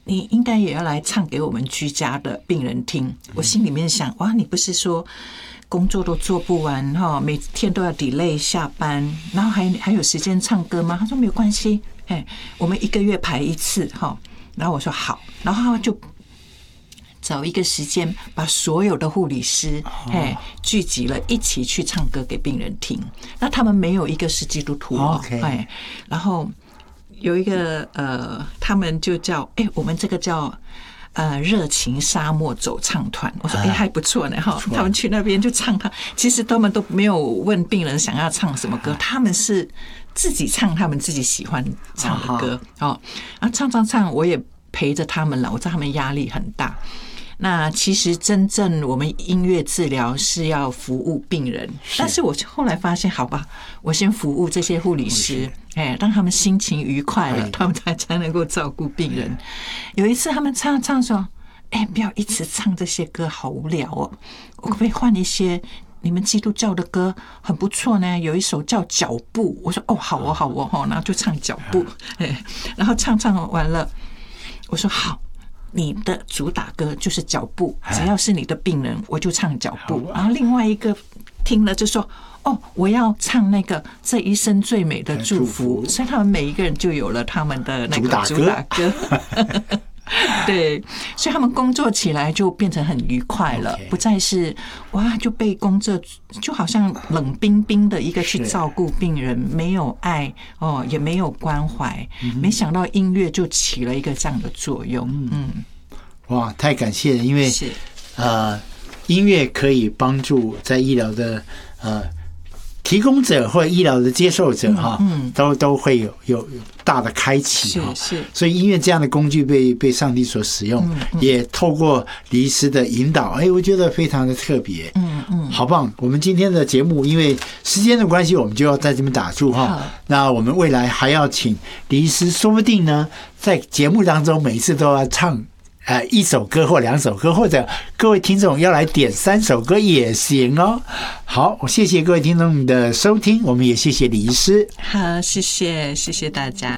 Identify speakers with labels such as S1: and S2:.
S1: 你应该也要来唱给我们居家的病人听。我心里面想，哇，你不是说工作都做不完哈，每天都要 delay 下班，然后还有时间唱歌吗？他说没有关系，我们1个月排1次哈。然后我说好，然后他就找一个时间，把所有的护理师聚集了，一起去唱歌给病人听。那他们没有一个是基督徒哦，然后有一个他们就叫我们这个叫热情沙漠走唱团。我说还不错呢哈，他们去那边就唱其实他们都没有问病人想要唱什么歌，他们是自己唱他们自己喜欢唱的歌哦。啊，唱，我也陪着他们了，我知道他们压力很大。那其实真正我们音乐治疗是要服务病人，但是我后来发现，好吧，我先服务这些护理师，让他们心情愉快了，他们才能够照顾病人。有一次他们唱说，不要一直唱这些歌，好无聊哦，我可不可以换一些你们基督教的歌，很不错呢？有一首叫脚步，我说好哦，然后就唱脚步，然后唱完了，我说好。你的主打歌就是脚步，只要是你的病人，我就唱脚步。然后另外一个听了就说：“我要唱那个这一生最美的祝福。”所以他们每一个人就有了他们的那个主打歌。对，所以他们工作起来就变成很愉快了，不再是哇就被工作就好像冷冰冰的一个去照顾病人，没有爱也没有关怀。没想到音乐就起了一个这样的作用。
S2: 哇，太感谢了，因为音乐可以帮助在医疗的提供者或医疗的接受者都会有大的开启
S1: 是，
S2: 所以音乐这样的工具被上帝所使用，也透过李医师的引导，我觉得非常的特别，好棒！我们今天的节目因为时间的关系，我们就要在这边打住哈。那我们未来还要请李医师，说不定呢，在节目当中每一次都要唱。1首歌或2首歌，或者各位听众要来点3首歌也行哦。好，谢谢各位听众的收听，我们也谢谢李医师。
S1: 好，谢谢大家。